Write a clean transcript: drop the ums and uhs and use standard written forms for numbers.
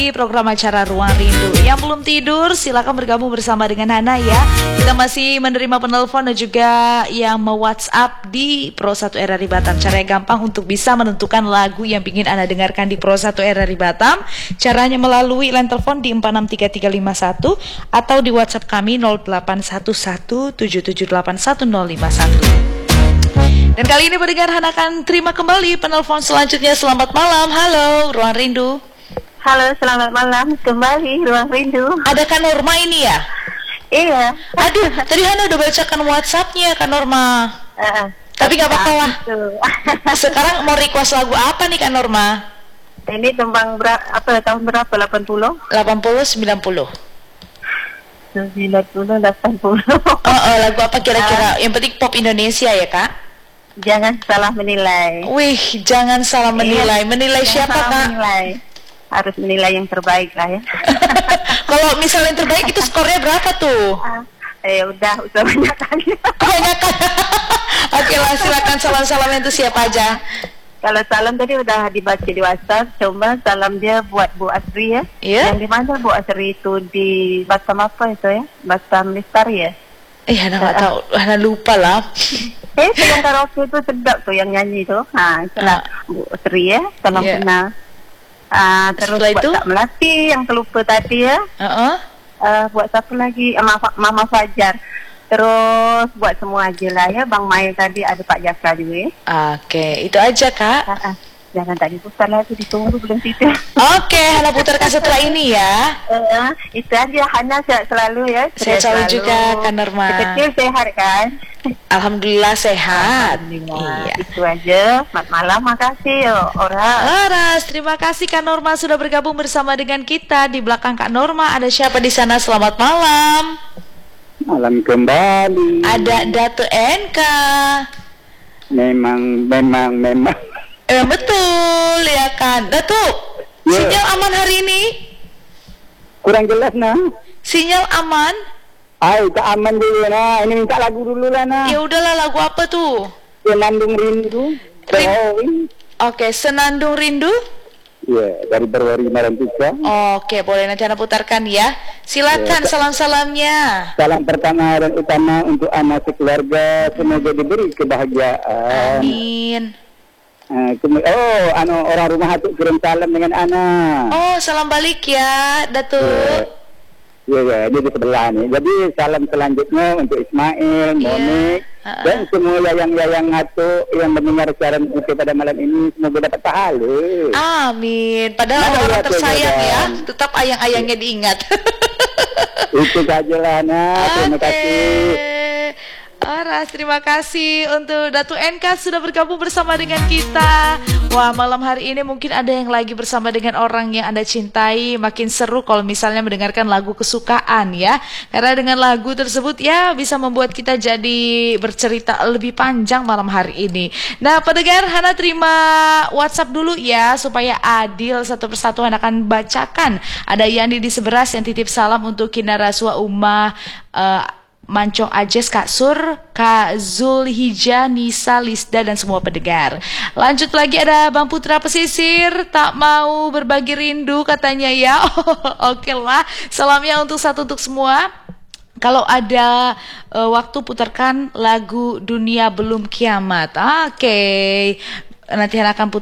Program acara Ruang Rindu. Yang belum tidur silakan bergabung bersama dengan Hana ya. Kita masih menerima penelpon dan juga yang me-WhatsApp di Pro 1 RRI Batam. Caranya gampang untuk bisa menentukan lagu yang ingin Anda dengarkan di Pro 1 RRI Batam. Caranya melalui line telepon di 463351 atau di WhatsApp kami 081177811051. Dan kali ini pendengar Hana akan terima kembali penelpon selanjutnya. Selamat malam. Halo, Ruang Rindu. Halo, selamat malam. Kembali Ruang Rindu. Ada Kak Norma ini ya? Iya. Aduh, tadi Hana udah bacakan WhatsApp-nya Kak Norma. Tapi gak apa-apa lah. Sekarang mau request lagu apa nih Kak Norma? Ini tembang tahun berapa? 80? 80, 90. 90, 80. Lagu apa kira-kira? Yang penting pop Indonesia ya Kak? Jangan salah menilai. Wih, jangan salah menilai. Menilai siapa Kak? Menilai. Harus menilai yang terbaik lah ya. Kalau misalnya yang terbaik itu skornya berapa tuh? Udah banyak kali. Banyak kan? Oke lah, silakan salam-salamnya itu siapa aja? Kalau salam tadi udah dibaca di WhatsApp, cuma salam dia buat Bu Asri ya. Iya? Yang di mana Bu Asri itu di Batam apa itu ya? Batam Lestari ya? Hana nggak tahu, Hana lupa lah. Yang karaoke itu sedap tuh yang nyanyi itu. Itulah Bu Asri ya, salam kenal. Terus setelah buat itu? Kak Melati yang terlupa tadi ya. Buat satu lagi Mama Fajar. Terus buat semua aja lah ya. Bang Mail tadi, ada Pak Jaka juga ya. Oke, itu aja Kak. Jangan tadi putar lagi, ditunggu belum tidur. Oke, Hana putarkan setelah ini ya. Itu aja, Hana sehat selalu ya. Sehat selalu juga Kak Norma. Kecil sehat kan? Alhamdulillah sehat. Iya. Itu aja. Selamat malam, makasih Laras, terima kasih Kak Norma sudah bergabung bersama dengan kita. Di belakang Kak Norma ada siapa di sana? Selamat malam. Malam kembali. Ada Datu NK. Memang. Betul ya kan. Datu, sinyal aman hari ini? Kurang jelas nah. Sinyal aman? Tak aman dulu nah. Ini minta lagu dulu lah nah. Ya udahlah, lagu apa tuh? Senandung Rindu. Oke, Senandung Rindu. Iya, dari Berwari Marantika. Oke, boleh nanti Anda putarkan ya. Silakan salam-salamnya. Salam pertama dan utama untuk anak sekeluarga, semoga diberi kebahagiaan. Amin. Orang rumah Hatuk kirim salam dengan anak. Salam balik ya, Datuk. Iya, dia di sebelah nih. Jadi salam selanjutnya untuk Ismail, Monik, dan semua yayang-yayang Hatuk yang mendengar siaran itu pada malam ini, semoga dapat pahala. Amin. Padahal orang tersayang ya, tetap ayang-ayangnya diingat. Itu saja lah, terima kasih. Laras, terima kasih untuk Datu NK sudah bergabung bersama dengan kita. Wah, malam hari ini mungkin ada yang lagi bersama dengan orang yang Anda cintai. Makin seru kalau misalnya mendengarkan lagu kesukaan ya. Karena dengan lagu tersebut ya bisa membuat kita jadi bercerita lebih panjang malam hari ini. Nah, pendengar, Hana terima WhatsApp dulu ya supaya adil, satu persatu Hana akan bacakan. Ada Yani di Seberas yang titip salam untuk Kinara Sua Umah, Mancong Ajes, Kak Sur, Kak Zulhijjah, Nisa, Lisda, dan semua pendengar. Lanjut lagi ada Bang Putra Pesisir, tak mau berbagi rindu katanya ya. Oke lah, salamnya untuk semua. Kalau ada waktu putarkan lagu Dunia Belum Kiamat. Oke. Nanti akan